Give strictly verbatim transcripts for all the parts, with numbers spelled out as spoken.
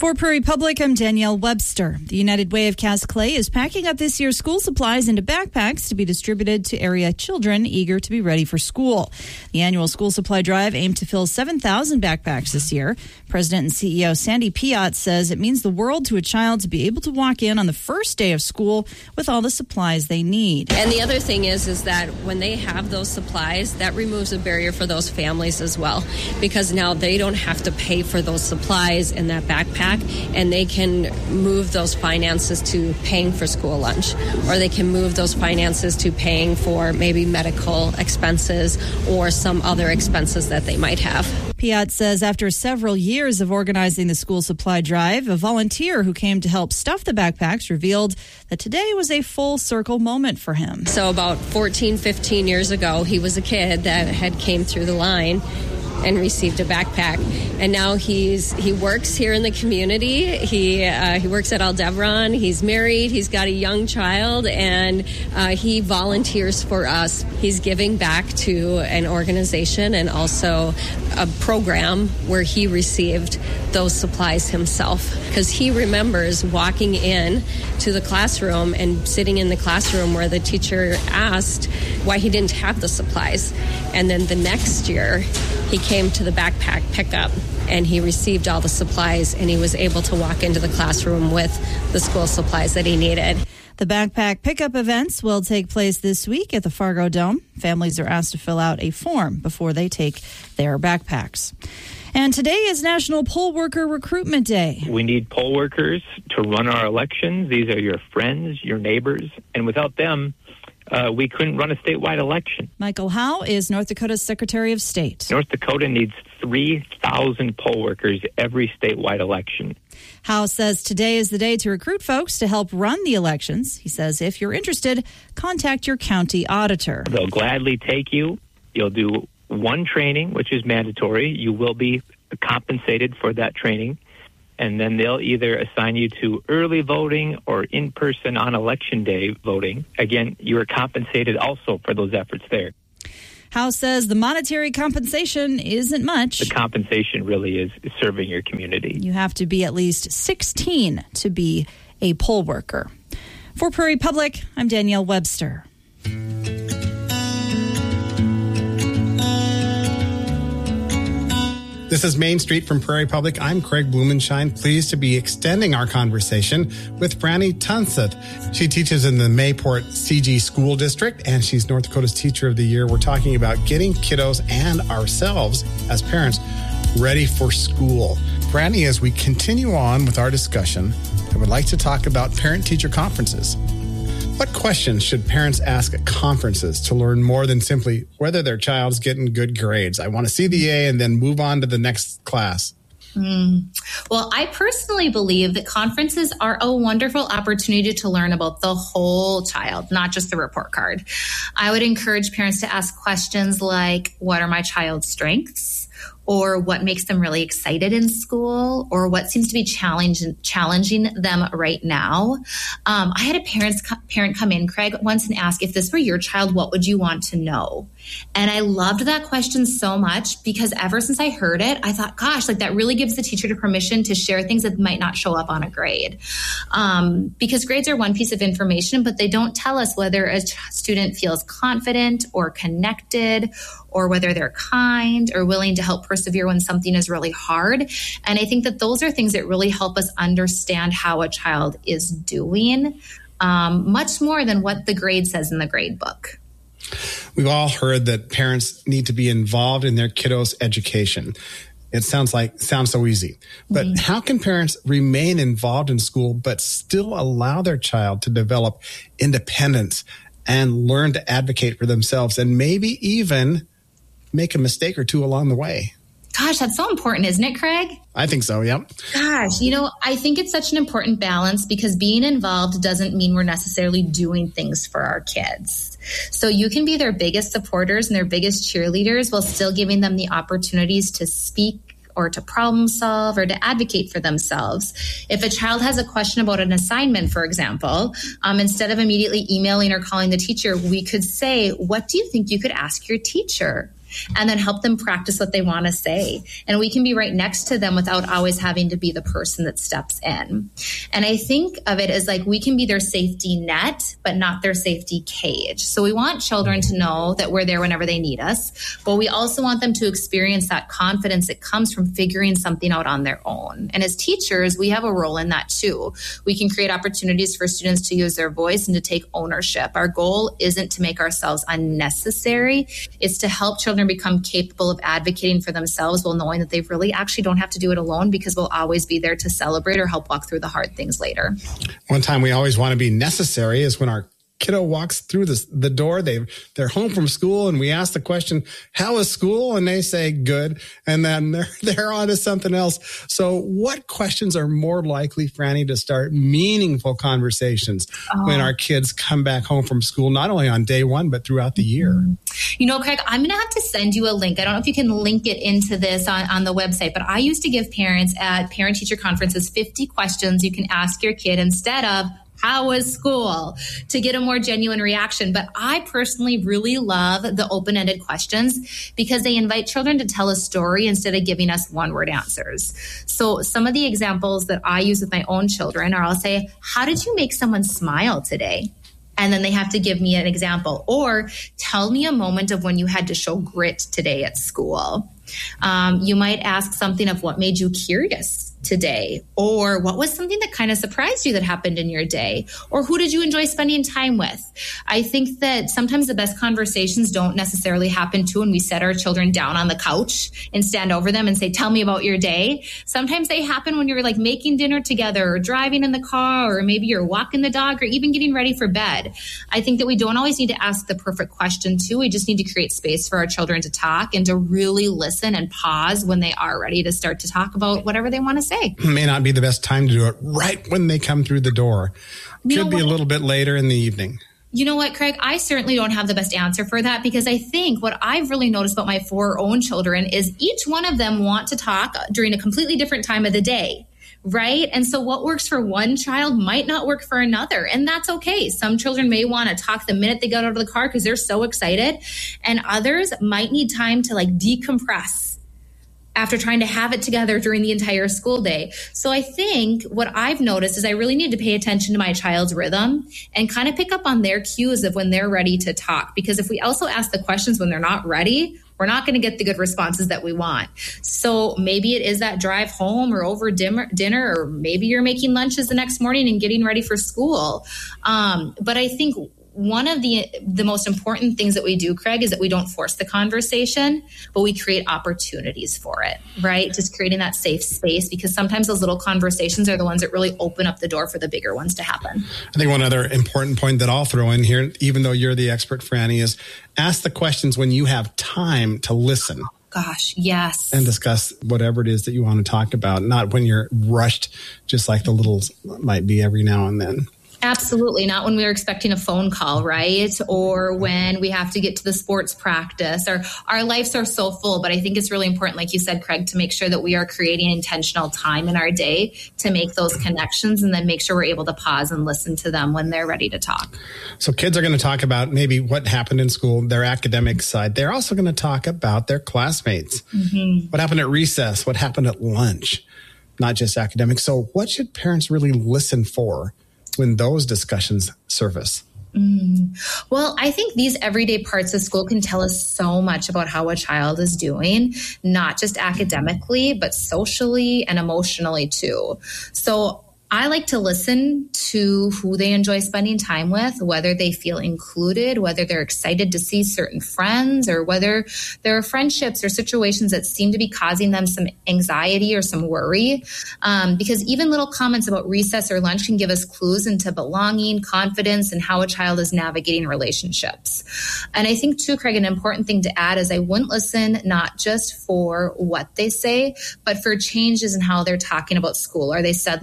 For Prairie Public, I'm Danielle Webster. The United Way of Cass Clay is packing up this year's school supplies into backpacks to be distributed to area children eager to be ready for school. The annual school supply drive aimed to fill seven thousand backpacks this year. President and C E O Sandy Piot says it means the world to a child to be able to walk in on the first day of school with all the supplies they need. And the other thing is, is that when they have those supplies, that removes a barrier for those families as well, because now they don't have to pay for those supplies in that backpack, and they can move those finances to paying for school lunch, or they can move those finances to paying for maybe medical expenses or some other expenses that they might have. Piot says after several years of organizing the school supply drive, a volunteer who came to help stuff the backpacks revealed that today was a full circle moment for him. So about fourteen, fifteen years ago, he was a kid that had came through the line and received a backpack, and now he's he works here in the community. He uh, he works at Aldebaran. He's married. He's got a young child, and uh, he volunteers for us. He's giving back to an organization and also a program where he received those supplies himself, because he remembers walking in to the classroom and sitting in the classroom where the teacher asked why he didn't have the supplies, and then the next year he came to the backpack pickup and he received all the supplies, and he was able to walk into the classroom with the school supplies that he needed. The backpack pickup events will take place this week at the Fargo Dome. Families are asked to fill out a form before they take their backpacks. And today is National Poll Worker Recruitment Day. We need poll workers to run our elections. These are your friends, your neighbors, and without them, Uh, we couldn't run a statewide election. Michael Howe is North Dakota's Secretary of State. North Dakota needs three thousand poll workers every statewide election. Howe says today is the day to recruit folks to help run the elections. He says if you're interested, contact your county auditor. They'll gladly take you. You'll do one training, which is mandatory. You will be compensated for that training. And then they'll either assign you to early voting or in-person on election day voting. Again, you are compensated also for those efforts there. Howe says the monetary compensation isn't much. The compensation really is serving your community. You have to be at least sixteen to be a poll worker. For Prairie Public, I'm Danielle Webster. This is Main Street from Prairie Public. I'm Craig Blumenshine, pleased to be extending our conversation with Franny Tunset. She teaches in the Mayport C G School District, and she's North Dakota's Teacher of the Year. We're talking about getting kiddos and ourselves as parents ready for school. Franny, as we continue on with our discussion, I would like to talk about parent-teacher conferences. What questions should parents ask at conferences to learn more than simply whether their child's getting good grades? I want to see the A and then move on to the next class. Mm. Well, I personally believe that conferences are a wonderful opportunity to learn about the whole child, not just the report card. I would encourage parents to ask questions like, what are my child's strengths? Or what makes them really excited in school, or what seems to be challenge, challenging them right now. Um, I had a parents, parent come in, Craig, once and ask, if this were your child, what would you want to know? And I loved that question so much, because ever since I heard it, I thought, gosh, like that really gives the teacher the permission to share things that might not show up on a grade. Um, because grades are one piece of information, but they don't tell us whether a student feels confident or connected, or whether they're kind or willing to help persevere when something is really hard. And I think that those are things that really help us understand how a child is doing, um, much more than what the grade says in the grade book. We've all heard that parents need to be involved in their kiddos' education. It sounds like sounds so easy. But mm-hmm. How can parents remain involved in school but still allow their child to develop independence and learn to advocate for themselves and maybe even make a mistake or two along the way? Gosh, that's so important, isn't it, Craig? I think so, yep. Gosh, you know, I think it's such an important balance, because being involved doesn't mean we're necessarily doing things for our kids. So you can be their biggest supporters and their biggest cheerleaders while still giving them the opportunities to speak or to problem solve or to advocate for themselves. If a child has a question about an assignment, for example, um, instead of immediately emailing or calling the teacher, we could say, what do you think you could ask your teacher? and then help them practice what they want to say. And we can be right next to them without always having to be the person that steps in. And I think of it as like we can be their safety net, but not their safety cage. So we want children to know that we're there whenever they need us, but we also want them to experience that confidence that comes from figuring something out on their own. And as teachers, we have a role in that too. We can create opportunities for students to use their voice and to take ownership. Our goal isn't to make ourselves unnecessary. It's to help children become capable of advocating for themselves while knowing that they really actually don't have to do it alone, because we'll always be there to celebrate or help walk through the hard things later. One time we always want to be necessary is when our kiddo walks through the, the door. They, they're home from school and we ask the question, how is school? And they say good. And then they're, they're on to something else. So what questions are more likely, Franny, to start meaningful conversations oh. when our kids come back home from school, not only on day one, but throughout the year? You know, Craig, I'm going to have to send you a link. I don't know if you can link it into this on, on the website, but I used to give parents at parent-teacher conferences fifty questions you can ask your kid instead of, how was school, to get a more genuine reaction. But I personally really love the open-ended questions because they invite children to tell a story instead of giving us one-word answers. So some of the examples that I use with my own children are, I'll say, how did you make someone smile today? And then they have to give me an example. Or tell me a moment of when you had to show grit today at school. Um, you might ask something of what made you curious today, or what was something that kind of surprised you that happened in your day, or who did you enjoy spending time with? I think that sometimes the best conversations don't necessarily happen too when we set our children down on the couch and stand over them and say, tell me about your day. Sometimes they happen when you're like making dinner together or driving in the car, or maybe you're walking the dog or even getting ready for bed. I think that we don't always need to ask the perfect question too. We just need to create space for our children to talk and to really listen and pause when they are ready to start to talk about whatever they want to say. May not be the best time to do it right when they come through the door. You Could be a little bit later in the evening. You know what, Craig? I certainly don't have the best answer for that, because I think what I've really noticed about my four own children is each one of them want to talk during a completely different time of the day. Right? And so what works for one child might not work for another. And that's okay. Some children may want to talk the minute they get out of the car because they're so excited. And others might need time to like decompress after trying to have it together during the entire school day. So I think what I've noticed is I really need to pay attention to my child's rhythm and kind of pick up on their cues of when they're ready to talk. Because if we also ask the questions when they're not ready, we're not going to get the good responses that we want. So maybe it is that drive home or over dinner, dinner, or maybe you're making lunches the next morning and getting ready for school. Um, but I think one of the the most important things that we do, Craig, is that we don't force the conversation, but we create opportunities for it, right? Just creating that safe space, because sometimes those little conversations are the ones that really open up the door for the bigger ones to happen. I think one other important point that I'll throw in here, even though you're the expert, Franny, is ask the questions when you have time to listen. Gosh, yes. And discuss whatever it is that you want to talk about, not when you're rushed, just like the littles might be every now and then. Absolutely. Not when we're expecting a phone call, right? Or when we have to get to the sports practice, or our lives are so full. But I think it's really important, like you said, Craig, to make sure that we are creating intentional time in our day to make those connections, and then make sure we're able to pause and listen to them when they're ready to talk. So kids are going to talk about maybe what happened in school, their academic side. They're also going to talk about their classmates. Mm-hmm. What happened at recess? What happened at lunch? Not just academic. So what should parents really listen for when those discussions surface? Mm. Well, I think these everyday parts of school can tell us so much about how a child is doing, not just academically, but socially and emotionally too. So I like to listen to who they enjoy spending time with, whether they feel included, whether they're excited to see certain friends, or whether there are friendships or situations that seem to be causing them some anxiety or some worry. Um, because even little comments about recess or lunch can give us clues into belonging, confidence, and how a child is navigating relationships. And I think too, Craig, an important thing to add is I wouldn't listen not just for what they say, but for changes in how they're talking about school. Are they suddenly avoiding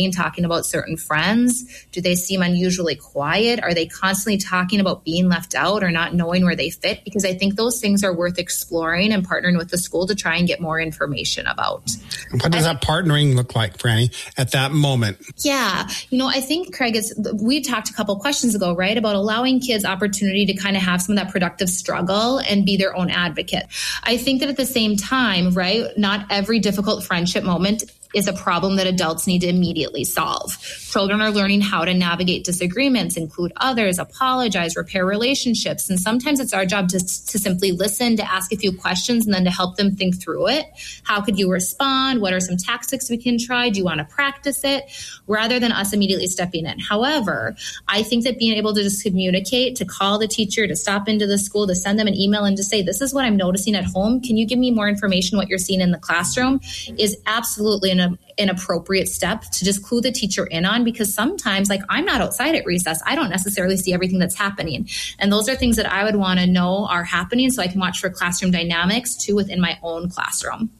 avoiding talking about certain friends? Do they seem unusually quiet? Are they constantly talking about being left out or not knowing where they fit? Because I think those things are worth exploring and partnering with the school to try and get more information about. What does that partnering look like, Franny, at that moment? Yeah. You know, I think, Craig, it's, we talked a couple questions ago, right, about allowing kids opportunity to kind of have some of that productive struggle and be their own advocate. I think that at the same time, right, not every difficult friendship moment is a problem that adults need to immediately solve. Children are learning how to navigate disagreements, include others, apologize, repair relationships. And sometimes it's our job to, to simply listen, to ask a few questions, and then to help them think through it. How could you respond? What are some tactics we can try? Do you want to practice it? Rather than us immediately stepping in. However, I think that being able to just communicate, to call the teacher, to stop into the school, to send them an email and to say, this is what I'm noticing at home. Can you give me more information what you're seeing in the classroom? Is absolutely an, an appropriate step to just clue the teacher in on, because sometimes, like, I'm not outside at recess. I don't necessarily see everything that's happening. And those are things that I would want to know are happening so I can watch for classroom dynamics too within my own classroom.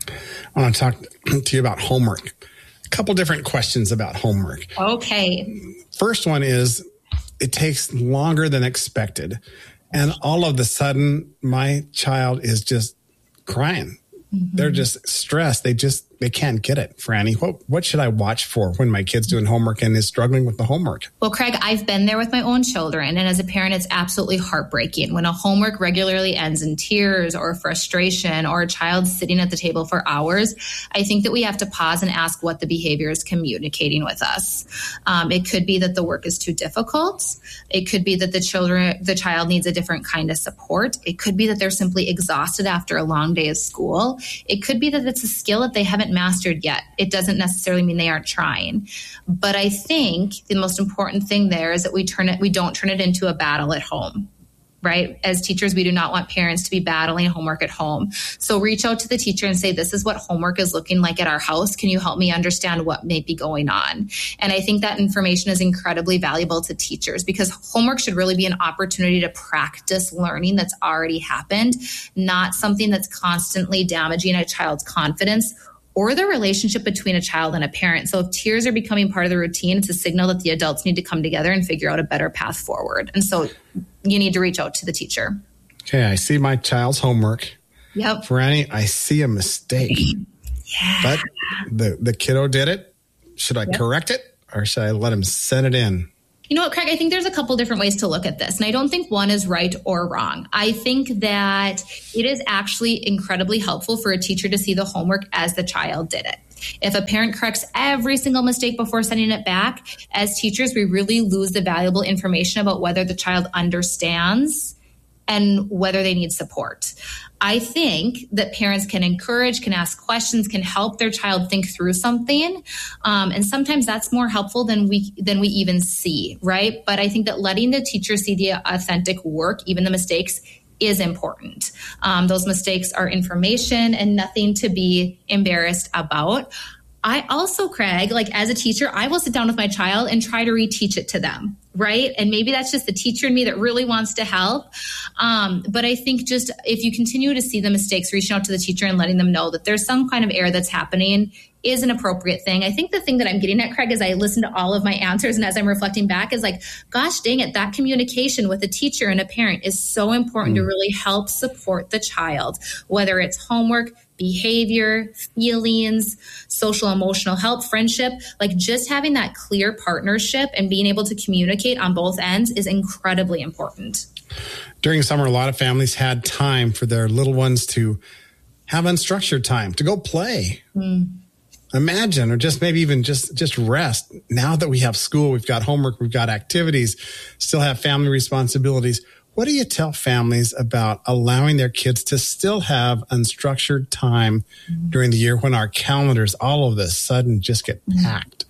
I want to talk to you about homework. A couple different questions about homework. Okay. First one is, it takes longer than expected. And all of a sudden, my child is just crying. Mm-hmm. They're just stressed. They just, they can't get it. Franny, what, what should I watch for when my kid's doing homework and is struggling with the homework? Well, Craig, I've been there with my own children. And as a parent, it's absolutely heartbreaking when a homework regularly ends in tears or frustration or a child sitting at the table for hours. I think that we have to pause and ask what the behavior is communicating with us. Um, it could be that the work is too difficult. It could be that the children, the child needs a different kind of support. It could be that they're simply exhausted after a long day of school. It could be that it's a skill that they haven't mastered yet. It doesn't necessarily mean they aren't trying. But I think the most important thing there is that we turn it, we don't turn it into a battle at home, right? As teachers, we do not want parents to be battling homework at home. So reach out to the teacher and say, this is what homework is looking like at our house. Can you help me understand what may be going on? And I think that information is incredibly valuable to teachers, because homework should really be an opportunity to practice learning that's already happened, not something that's constantly damaging a child's confidence or the relationship between a child and a parent. So if tears are becoming part of the routine, it's a signal that the adults need to come together and figure out a better path forward. And so you need to reach out to the teacher. Okay, I see my child's homework. Yep. Franny, I see a mistake. Yeah. But the, the kiddo did it. Should I yep. correct it, or should I let him send it in? You know what, Craig, I think there's a couple different ways to look at this. And I don't think one is right or wrong. I think that it is actually incredibly helpful for a teacher to see the homework as the child did it. If a parent corrects every single mistake before sending it back, as teachers, we really lose the valuable information about whether the child understands and whether they need support. I think that parents can encourage, can ask questions, can help their child think through something. Um, and sometimes that's more helpful than we than we even see, right? But I think that letting the teacher see the authentic work, even the mistakes, is important. Um, those mistakes are information and nothing to be embarrassed about. I also, Craig, like as a teacher, I will sit down with my child and try to reteach it to them, right? And maybe that's just the teacher in me that really wants to help. Um, but I think just if you continue to see the mistakes, reaching out to the teacher and letting them know that there's some kind of error that's happening is an appropriate thing. I think the thing that I'm getting at, Craig, as I listen to all of my answers and as I'm reflecting back is like, gosh, dang it, that communication with a teacher and a parent is so important mm. to really help support the child, whether it's homework, behavior, feelings, social emotional help, friendship. Like just having that clear partnership and being able to communicate on both ends is incredibly important. During summer, a lot of families had time for their little ones to have unstructured time, to go play. Mm. Imagine, or just maybe even just, just rest. Now that we have school, we've got homework, we've got activities, still have family responsibilities. What do you tell families about allowing their kids to still have unstructured time mm-hmm. during the year when our calendars all of a sudden just get packed?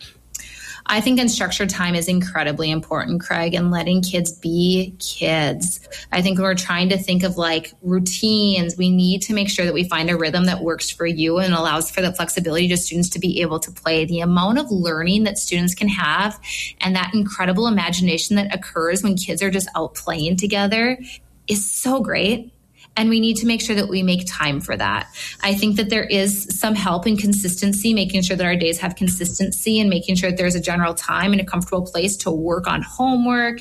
I think unstructured time is incredibly important, Craig, and letting kids be kids. I think when we're trying to think of like routines, we need to make sure that we find a rhythm that works for you and allows for the flexibility to students to be able to play. The amount of learning that students can have and that incredible imagination that occurs when kids are just out playing together is so great. And we need to make sure that we make time for that. I think that there is some help in consistency, making sure that our days have consistency and making sure that there's a general time and a comfortable place to work on homework,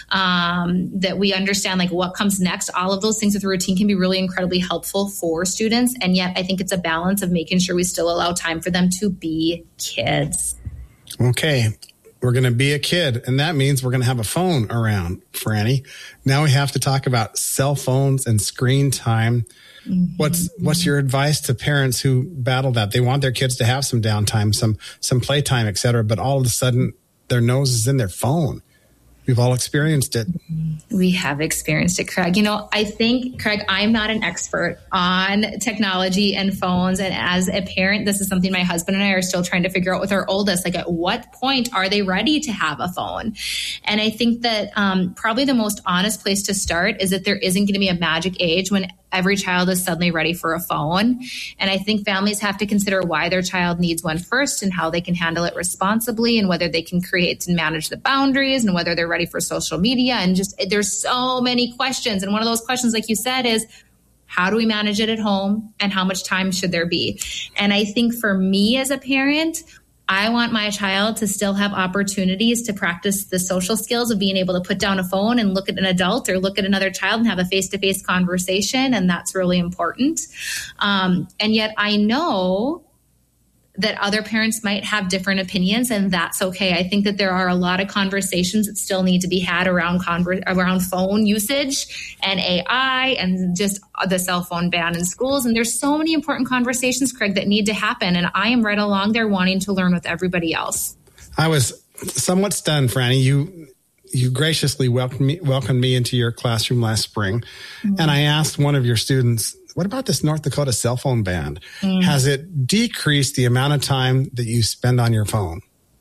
um, that we understand like what comes next. All of those things with a routine can be really incredibly helpful for students. And yet I think it's a balance of making sure we still allow time for them to be kids. Okay. We're going to be a kid, and that means we're going to have a phone around, Franny. Now we have to talk about cell phones and screen time. Mm-hmm. What's what's your advice to parents who battle that? They want their kids to have some downtime, some some playtime, et cetera, but all of a sudden their nose is in their phone. We've all experienced it. We have experienced it, Craig. You know, I think, Craig, I'm not an expert on technology and phones. And as a parent, this is something my husband and I are still trying to figure out with our oldest. Like, at what point are they ready to have a phone? And I think that um, probably the most honest place to start is that there isn't going to be a magic age when every child is suddenly ready for a phone. And I think families have to consider why their child needs one first and how they can handle it responsibly and whether they can create and manage the boundaries and whether they're ready for social media. And just, there's so many questions. And one of those questions, like you said, is how do we manage it at home and how much time should there be? And I think for me as a parent, I want my child to still have opportunities to practice the social skills of being able to put down a phone and look at an adult or look at another child and have a face-to-face conversation. And that's really important. Um, and yet I know that other parents might have different opinions, and that's okay. I think that there are a lot of conversations that still need to be had around conver- around phone usage and A I and just the cell phone ban in schools. And there's so many important conversations, Craig, that need to happen. And I am right along there wanting to learn with everybody else. I was somewhat stunned, Franny. You you graciously welcomed me, welcomed me into your classroom last spring. Mm-hmm. And I asked one of your students, what about this North Dakota cell phone ban? Mm. Has it decreased the amount of time that you spend on your phone?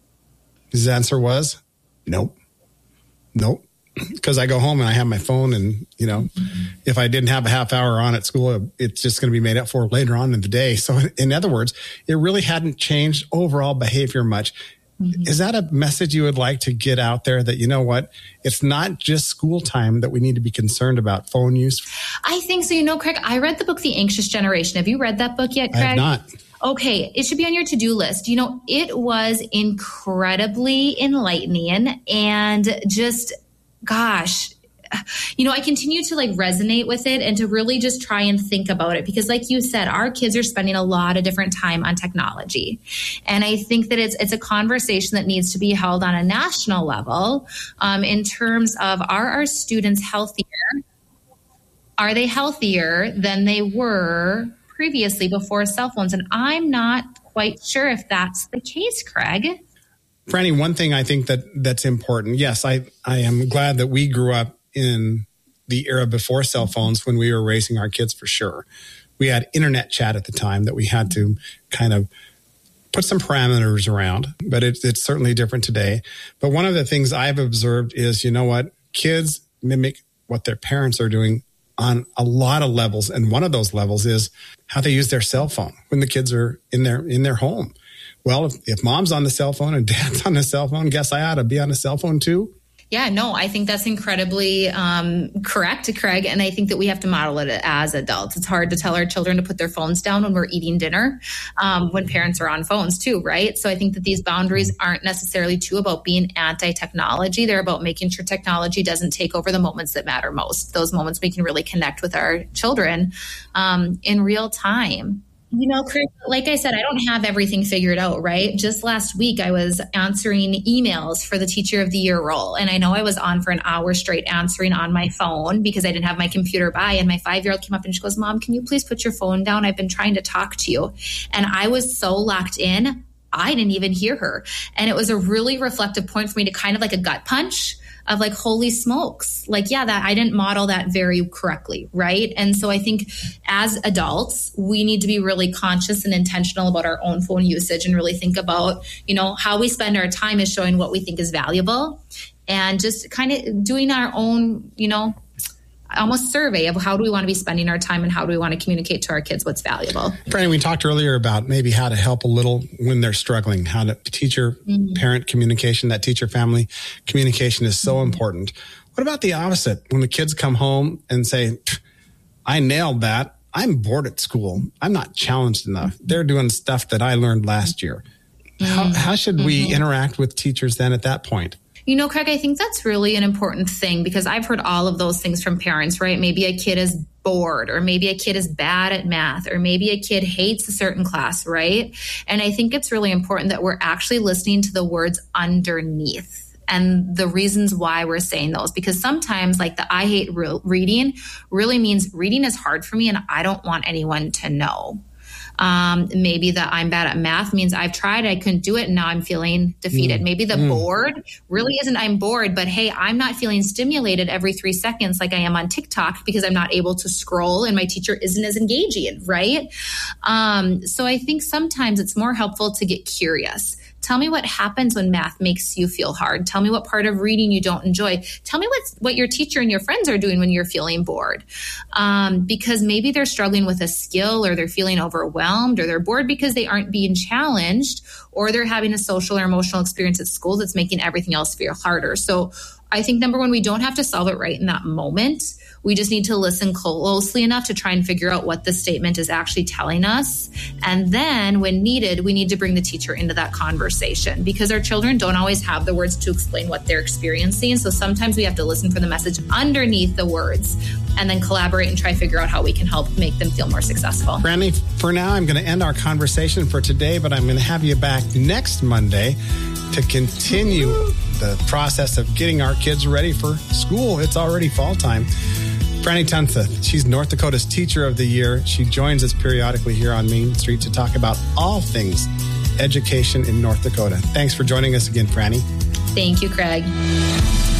His answer was, nope. Nope. Because I go home and I have my phone and, you know, mm-hmm. if I didn't have a half hour on at school, it's just going to be made up for later on in the day. So in other words, it really hadn't changed overall behavior much. Mm-hmm. Is that a message you would like to get out there that, you know what, it's not just school time that we need to be concerned about phone use? I think so. You know, Craig, I read the book, The Anxious Generation. Have you read that book yet, Craig? I have not. Okay. It should be on your to-do list. You know, it was incredibly enlightening and just, gosh, you know, I continue to like resonate with it and to really just try and think about it because like you said, our kids are spending a lot of different time on technology. And I think that it's it's a conversation that needs to be held on a national level um, in terms of are our students healthier? Are they healthier than they were previously before cell phones? And I'm not quite sure if that's the case, Craig. Franny, one thing I think that that's important. Yes, I, I am glad that we grew up in the era before cell phones when we were raising our kids for sure. We had internet chat at the time that we had to kind of put some parameters around, but it, it's certainly different today. But one of the things I've observed is, you know what, kids mimic what their parents are doing on a lot of levels. And one of those levels is how they use their cell phone when the kids are in their, in their home. Well, if, if mom's on the cell phone and dad's on the cell phone, guess I ought to be on the cell phone too. Yeah, no, I think that's incredibly um, correct, Craig. And I think that we have to model it as adults. It's hard to tell our children to put their phones down when we're eating dinner, um, when parents are on phones too, right? So I think that these boundaries aren't necessarily too about being anti-technology. They're about making sure technology doesn't take over the moments that matter most, those moments we can really connect with our children um, in real time. You know, Chris, like I said, I don't have everything figured out, right? Just last week, I was answering emails for the Teacher of the Year role. And I know I was on for an hour straight answering on my phone because I didn't have my computer by. And my five-year-old came up and she goes, Mom, can you please put your phone down? I've been trying to talk to you. And I was so locked in, I didn't even hear her. And it was a really reflective point for me to kind of like a gut punch of like, holy smokes, like, yeah, that I didn't model that very correctly. Right. And so I think as adults, we need to be really conscious and intentional about our own phone usage and really think about, you know, how we spend our time is showing what we think is valuable and just kind of doing our own, you know, almost survey of how do we want to be spending our time and how do we want to communicate to our kids what's valuable. Franny, we talked earlier about maybe how to help a little when they're struggling, how to teacher mm-hmm. parent communication, that teacher family communication is so mm-hmm. important. What about the opposite? When the kids come home and say, I nailed that. I'm bored at school. I'm not challenged enough. They're doing stuff that I learned last year. How, how should we mm-hmm. interact with teachers then at that point? You know, Craig, I think that's really an important thing because I've heard all of those things from parents, right? Maybe a kid is bored, or maybe a kid is bad at math, or maybe a kid hates a certain class, right? And I think it's really important that we're actually listening to the words underneath and the reasons why we're saying those, because sometimes like the I hate re- reading really means reading is hard for me and I don't want anyone to know. Um, maybe that I'm bad at math means I've tried, I couldn't do it, and now I'm feeling defeated. Mm. Maybe the mm. bored really isn't I'm bored, but hey, I'm not feeling stimulated every three seconds like I am on TikTok because I'm not able to scroll and my teacher isn't as engaging, right? Um, so I think sometimes it's more helpful to get curious. Tell me what happens when math makes you feel hard. Tell me what part of reading you don't enjoy. Tell me what's, what your teacher and your friends are doing when you're feeling bored. Um, because maybe they're struggling with a skill, or they're feeling overwhelmed, or they're bored because they aren't being challenged, or they're having a social or emotional experience at school that's making everything else feel harder. So I think, number one, we don't have to solve it right in that moment. We just need to listen closely enough to try and figure out what the statement is actually telling us. And then when needed, we need to bring the teacher into that conversation, because our children don't always have the words to explain what they're experiencing. So sometimes we have to listen for the message underneath the words and then collaborate and try to figure out how we can help make them feel more successful. Brandy, for now, I'm going to end our conversation for today, but I'm going to have you back next Monday to continue the process of getting our kids ready for school. It's already fall time. Franny Tunstall, she's North Dakota's Teacher of the Year. She joins us periodically here on Main Street to talk about all things education in North Dakota. Thanks for joining us again, Franny. Thank you, Craig.